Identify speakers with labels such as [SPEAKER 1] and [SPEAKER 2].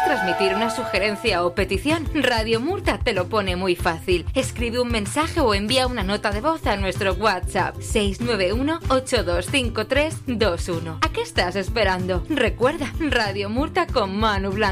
[SPEAKER 1] transmitir una sugerencia o petición, Radio Murta te lo pone muy fácil. Escribe un mensaje o envía una nota de voz a nuestro WhatsApp 691-825321. ¿A qué estás esperando? Recuerda, Radio Murta con Manu Blanco.